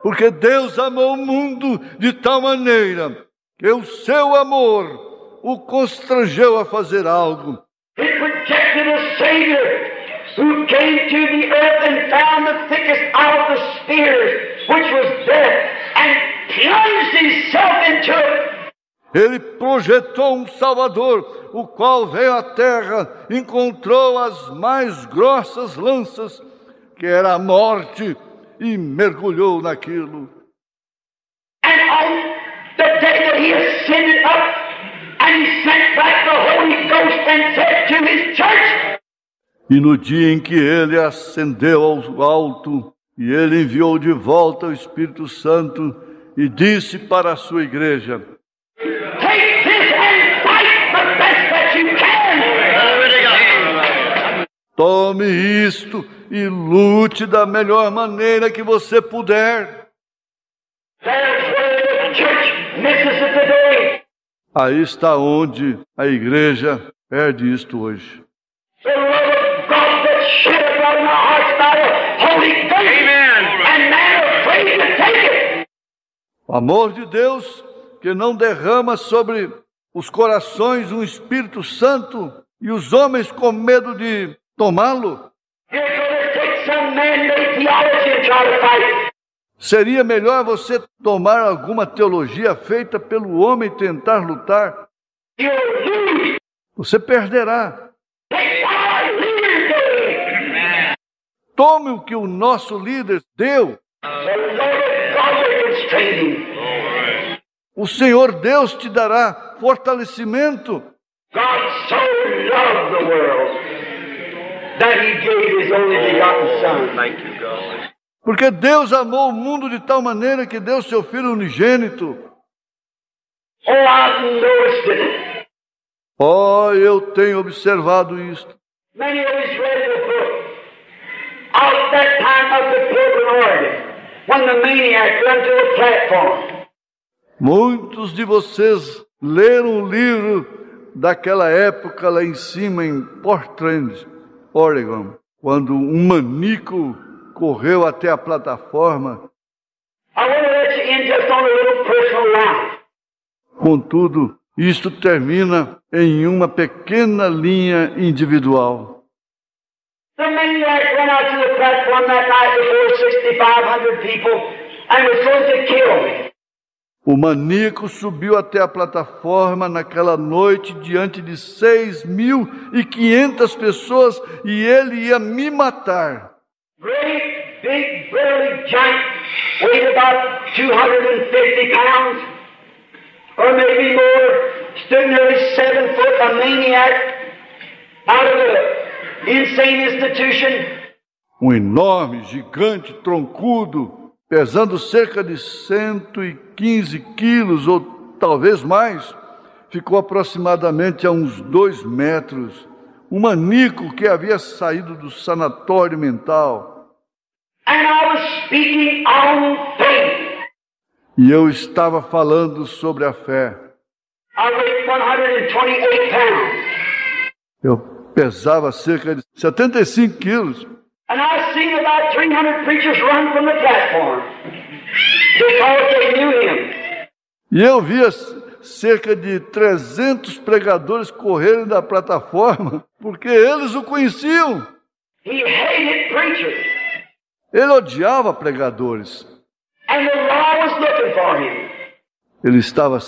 Porque Deus amou o mundo de tal maneira que o seu amor o constrangeu a fazer algo. It rejected a Savior who came to the earth and found the thickest of the spears, which was death, and plunged himself into it. Ele projetou um Salvador, o qual veio à terra, encontrou as mais grossas lanças, que era a morte, e mergulhou naquilo. And on the day that he ascended up, and he sent back the Holy Ghost and said to his church, E no dia em que ele ascendeu ao alto, e ele enviou de volta o Espírito Santo, e disse para a sua igreja: take this and fight the best that you can. tome isto e lute da melhor maneira que você puder. There's where the church misses it today. Aí está onde a igreja perde isto hoje. The love of God that's shed abroad in our hearts by the Holy Ghost. Amen. And man afraid to take it. O amor de Deus que não derrama sobre os corações um Espírito Santo e os homens com medo de tomá-lo. You're going to take some man-made theology and try to fight it. Seria melhor você tomar alguma teologia feita pelo homem e tentar lutar. You'll lose. Você perderá. Take what our leader gave. Tome o que o nosso líder deu. The Lord of God will constrain him. O Senhor Deus te dará fortalecimento. God so loved the world that he gave his only begotten Son. Thank you, God. Porque Deus amou o mundo de tal maneira que deu seu Filho unigênito. Oh, I've noticed it. Oh, eu tenho observado isto. Many of us read the book of that time of the Portland, Oregon, when the maniac went to the platform. Muitos de vocês leram o livro daquela época lá em cima, em Portland, Oregon, quando um maníaco correu até a plataforma. I want to let you in just on a little personal line. Contudo, isto termina em uma pequena linha individual. The maniac went out to the platform that night before 6,500 people and was going to kill me. O maníaco subiu até a plataforma naquela noite diante de 6.500 pessoas e ele ia me matar. Great, big, burly giant, weighed about 250 pounds, or maybe more, stood nearly 7 foot, a maniac, out of the insane institution. Um enorme, gigante, troncudo, pesando cerca de 115 quilos ou talvez mais, ficou aproximadamente a uns 2 metros. Um maníaco que havia saído do sanatório mental. And I was speaking on faith. E eu estava falando sobre a fé. I weighed 128 pounds. Eu pesava cerca de 75 quilos. And I seen about 300 preachers run from the platform because they knew him. E eu via cerca de 300 pregadores correrem da plataforma, porque eles o conheciam. He hated preachers. Ele odiava pregadores. And the law was looking for him. Ele estava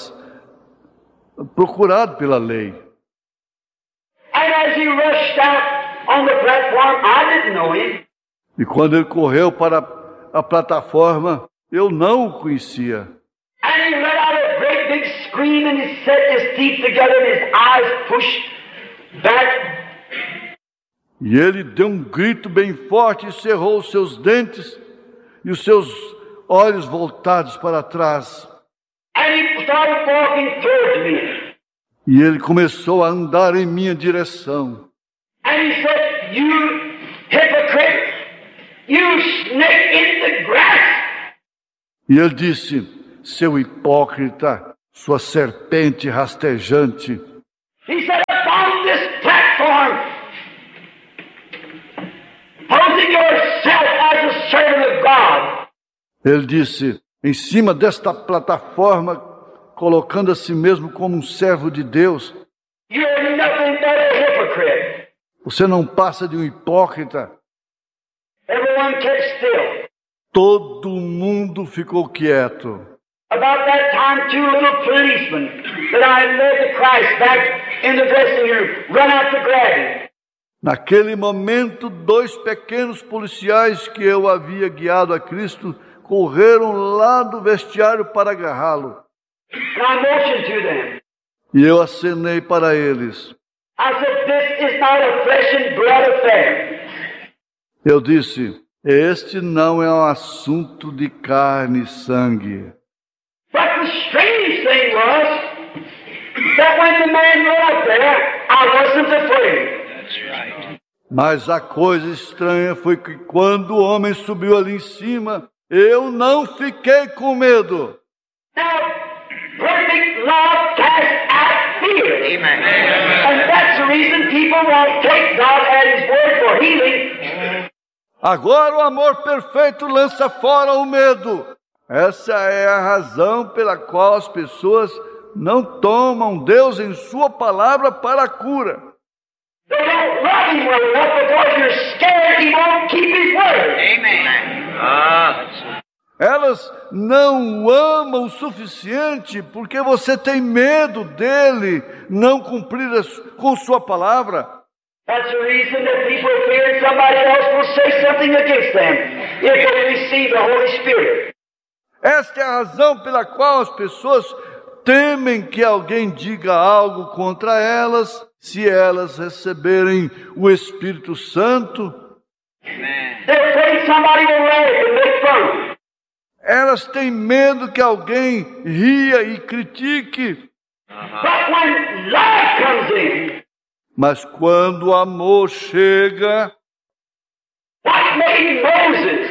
procurado pela lei. And as he rushed out on the platform, I didn't know him. E quando ele correu para a plataforma, eu não o conhecia. And he let out a great big scream and he set his teeth together and his eyes pushed back. E ele deu um grito bem forte e cerrou os seus dentes e os seus olhos voltados para trás. And he started walking towards me. E ele começou a andar em minha direção. And he said, "You hypocrite, you snake in the grass." E ele disse: seu hipócrita, sua serpente rastejante. He said, "Upon this platform, posing yourself as a servant of God." Ele disse, em cima desta plataforma, colocando a si mesmo como um servo de Deus, you're nothing but a hypocrite. você não passa de um hipócrita. Everyone kept still. Todo mundo ficou quieto. About that time, two little policemen that I had led to Christ back in the dressing room run out to grab him. Naquele momento, 2 pequenos policiais que eu havia guiado a Cristo correram lá do vestiário para agarrá-lo. And I motioned to them. E eu acenei para eles. I said, this is not a flesh and blood affair. Eu disse, este não é um assunto de carne e sangue. But the strange thing was that when the man went up there, I wasn't afraid. Mas a coisa estranha foi que quando o homem subiu ali em cima, eu não fiquei com medo. Now, perfect love casts out fear. Amen. And that's the reason people won't take God at His word for healing. Agora o amor perfeito lança fora o medo. Essa é a razão pela qual as pessoas não tomam Deus em sua palavra para a cura. They don't love Him well enough because you're scared He won't keep His word. Amen. Elas não o amam o suficiente porque você tem medo dele não cumprir com sua palavra. That's the reason that people fear somebody else will say something against them if they receive the Holy Spirit. Esta é a razão pela qual as pessoas temem que alguém diga algo contra elas se elas receberem o Espírito Santo. They're afraid somebody will laugh and make fun. Elas têm medo que alguém ria e critique. But when love comes in, Mas quando o amor chega, what made Moses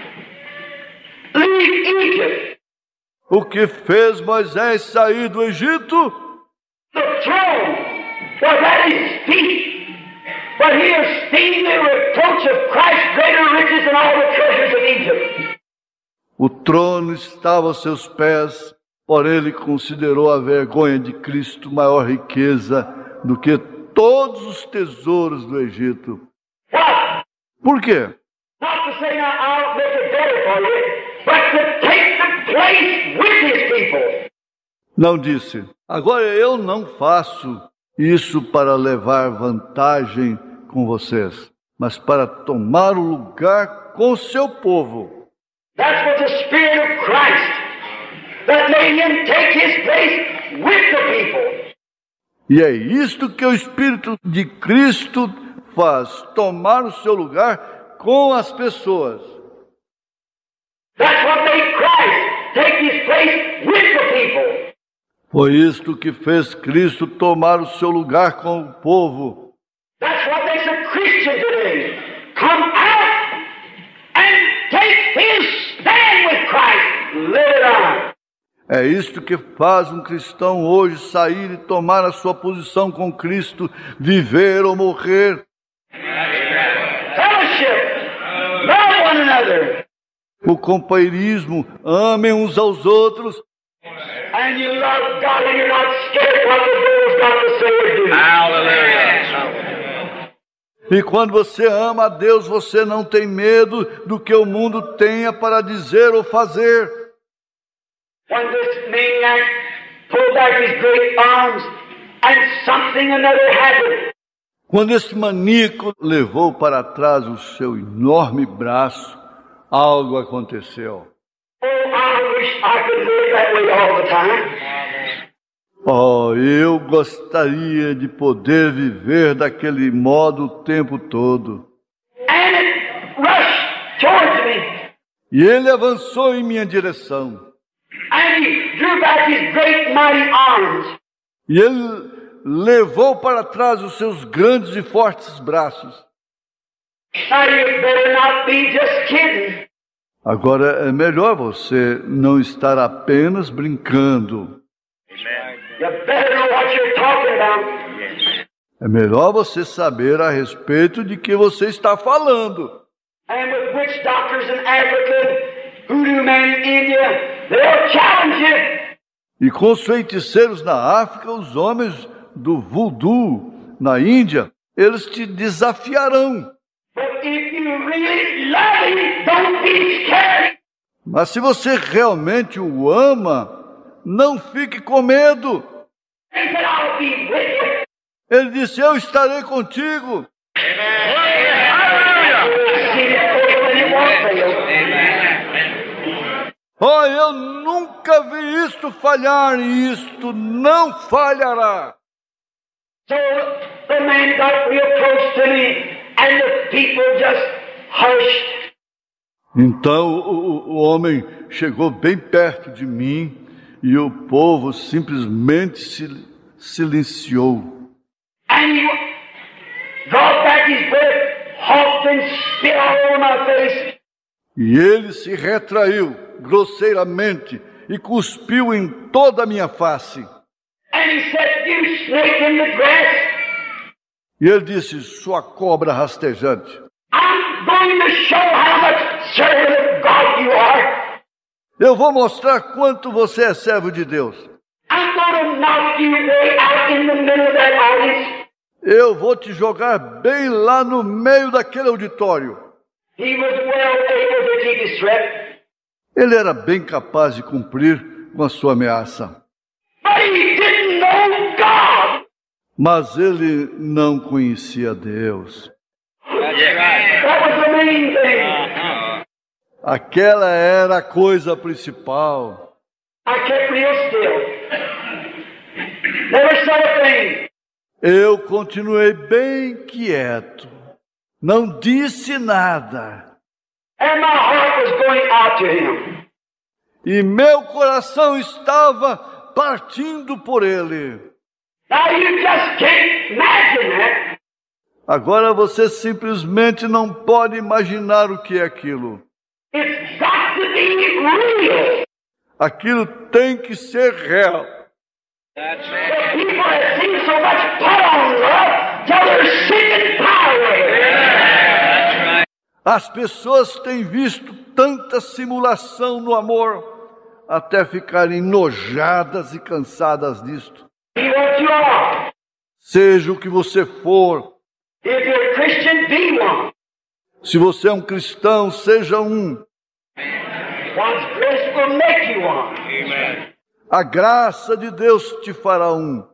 leave Egypt? o que fez Moisés sair do Egito? The throne was at his feet, but he esteemed the reproach of Christ greater riches than all the treasures of Egypt. O trono estava aos seus pés, porém ele considerou a vergonha de Cristo maior riqueza do que todos os tesouros do Egito. What? Por quê? Not to say now I'll make it better for you, but to take the place with his people. Não disse, agora eu não faço isso para levar vantagem com vocês, mas para tomar o lugar com o seu povo. That's what the Spirit of Christ that made him take his place with the people. E é isto que o Espírito de Cristo faz, tomar o seu lugar com as pessoas. That's what made Christ take his place with the people. Foi isto que fez Cristo tomar o seu lugar com o povo. That's what makes a Christian today come out and take his stand with Christ. Live it on. É isto que faz um cristão hoje sair e tomar a sua posição com Cristo, viver ou morrer. Fellowship. Love one another. O companheirismo, amem uns aos outros. And you love God and you're not scared what the world's got to say or do. Hallelujah. E quando você ama a Deus, você não tem medo do que o mundo tenha para dizer ou fazer. When this maniac pulled back his great arms and something another happened. Quando esse maníaco levou para trás o seu enorme braço, algo aconteceu. Oh, I wish I could live that way all the time. Oh, eu gostaria de poder viver daquele modo o tempo todo. And it rushed towards me. E ele avançou em minha direção. And he drew back his great mighty arms. E ele levou para trás os seus grandes e fortes braços. Now you better not be just kidding. Agora é melhor você não estar apenas brincando. You better know what you're talking about. É melhor você saber a respeito de que você está falando. And with witch doctors in Africa hoodoo men in India, they'll challenge you. E com os feiticeiros na África, os homens do voodoo na Índia, eles te desafiarão. But if you really love him, don't be scared. Mas se você realmente o ama, não fique com medo. He said, I'll be with you. Ele disse, eu estarei contigo. Oh, eu nunca vi isto falhar e isto não falhará. So the man got real close to me and the people just hushed. Então o homem chegou bem perto de mim e o povo simplesmente se silenciou. And he brought back his breath, huffed and spit all over my face. E ele se retraiu grosseiramente e cuspiu em toda a minha face. And he said, you snake in the grass, E ele disse, sua cobra rastejante, I'm going to show how much servant of God you are. eu vou mostrar quanto você é servo de Deus. I'm going to knock you way out in the middle of that audience. Eu vou te jogar bem lá no meio daquele auditório. He was well able to keep his threat, Ele era bem capaz de cumprir com a sua ameaça. but he didn't know God. Mas ele não conhecia Deus. That was the main thing. Aquela era a coisa principal. I kept real still. Never said a thing. Eu continuei bem quieto. Não disse nada. And my heart was going out to him. E meu coração estava partindo por ele. Now you just can't imagine that. Agora você simplesmente não pode imaginar o que é aquilo. It's got to be real. Aquilo tem que ser real. The people have seen so much put on love till they're sick and tired. As pessoas têm visto tanta simulação no amor, até ficarem enojadas e cansadas disto. Be what you are. Seja o que você for, If you're a Christian, be one. se você é um cristão, seja um. God's grace will make you one. A graça de Deus te fará um.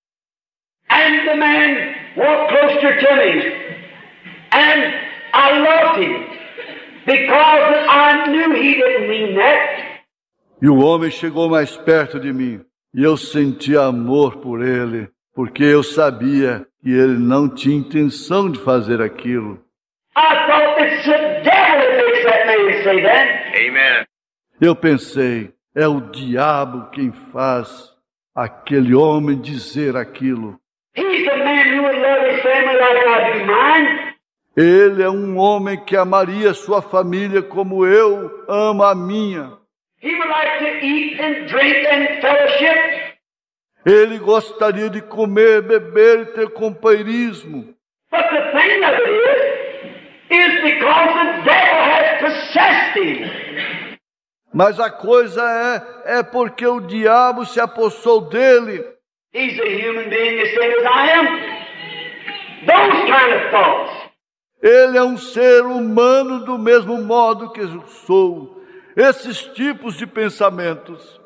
And the man walked closer to me. And I loved him. Because I knew he didn't mean that. E o homem chegou mais perto de mim, e eu senti amor por ele, porque eu sabia que ele não tinha intenção de fazer aquilo. I thought it's the devil that makes that man say that. Amen. Eu pensei, é o diabo quem faz aquele homem dizer aquilo. He's the man who would love his family like I do mine. Ele é um homem que amaria sua família como eu amo a minha. He would like to eat and drink and fellowship. Ele gostaria de comer, beber e ter companheirismo. But the thing of it is because the devil has possessed him. Mas a coisa é porque o diabo se apossou dele. He's a human being the same as I am. Those kind of thoughts. Ele é um ser humano do mesmo modo que eu sou. Esses tipos de pensamentos.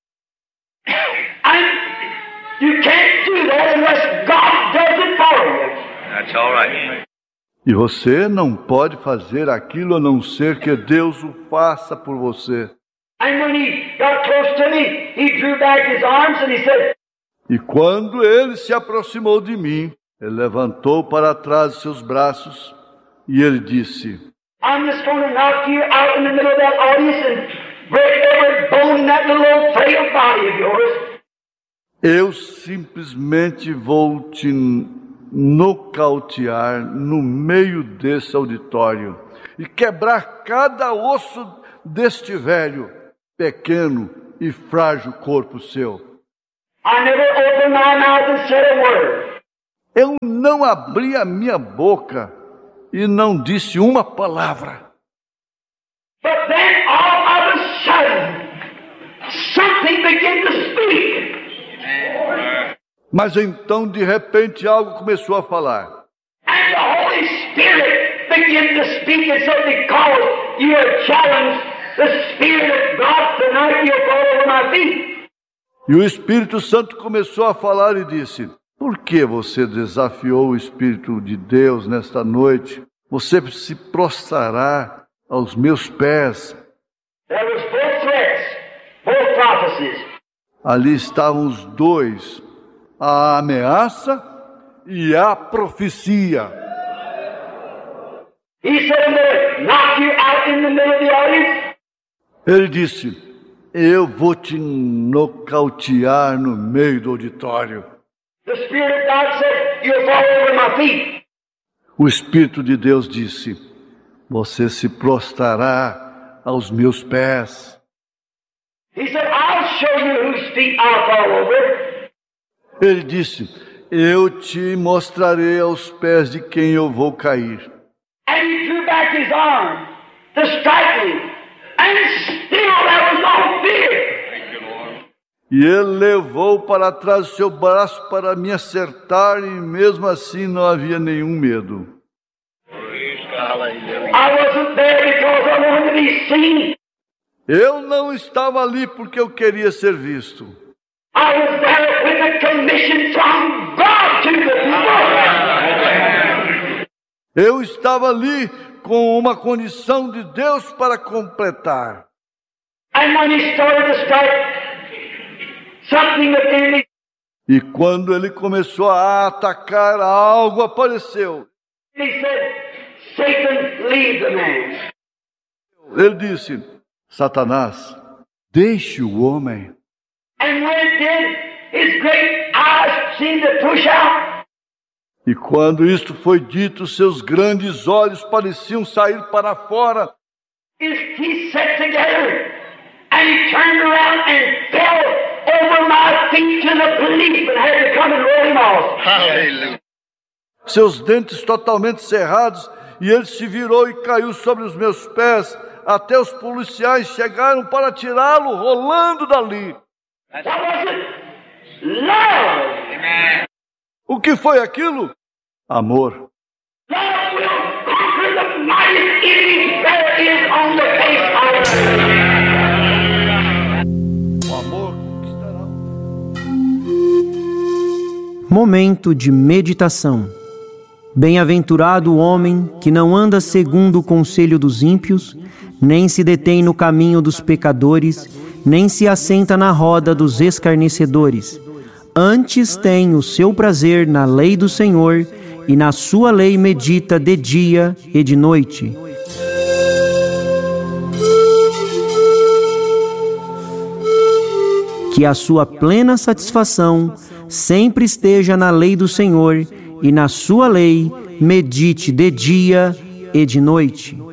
And you can't do that unless God does it for you. That's all right. E você não pode fazer aquilo a não ser que Deus o faça por você. And when he got close to me, he drew back his arms and he said, E quando ele se aproximou de mim, ele levantou para trás seus braços e ele disse: I'm just going to knock you out in the middle of that audience and break every bone in that little old frail body of yours. Eu simplesmente vou te nocautear no meio desse auditório e quebrar cada osso deste velho, pequeno e frágil corpo seu. I never opened my mouth and said a word. Eu não abri a minha boca e não disse uma palavra. But then all of something began to speak. Mas então, de repente, algo começou a falar. And the Holy Spirit began to speak. And so because you are challenged, the Spirit of God tonight, you'll fall over my feet. E o Espírito Santo começou a falar e disse: por que você desafiou o Espírito de Deus nesta noite? Você se prostrará aos meus pés. There was both threats, both prophecies. Ali estavam os dois, a ameaça e a profecia. He said, I'm going to knock you out in the middle of the audience. Ele disse: eu vou te nocautear no meio do auditório. The Spirit of God said, you'll fall over my feet. O Espírito de Deus disse: você se prostrará aos meus pés. He said, I'll show you whose feet I'll fall over. Ele disse: eu te mostrarei aos pés de quem eu vou cair. And he threw back his arm to strike me. And still there was no fear. E ele levou para trás o seu braço para me acertar, e mesmo assim não havia nenhum medo. I wasn't there because I wanted to be seen. Eu não estava ali porque eu queria ser visto. I was there with a commission from God to the people. Eu estava ali com uma condição de Deus para completar. And when he started to strike, something within me. E quando ele começou a atacar, algo apareceu. He said, Satan, leave the man. Ele disse: Satanás, deixe o homem. And when it did, his great eyes seemed to push out. E quando isto foi dito, seus grandes olhos pareciam sair para fora. His teeth set together, and he turned around and fell over my feet to the policeman had to come and roll him off. Aleluia. Seus dentes totalmente cerrados, e ele se virou e caiu sobre os meus pés. Até os policiais chegaram para tirá-lo, rolando dali. What was it? Love. Amen. O que foi aquilo? Amor. Love will conquer the mightiest enemy there is on the face of the earth. O amor conquistará. Momento de meditação. Bem-aventurado o homem que não anda segundo o conselho dos ímpios, nem se detém no caminho dos pecadores, nem se assenta na roda dos escarnecedores. Antes tem o seu prazer na lei do Senhor, e na sua lei medita de dia e de noite. Que a sua plena satisfação sempre esteja na lei do Senhor, e na sua lei medite de dia e de noite.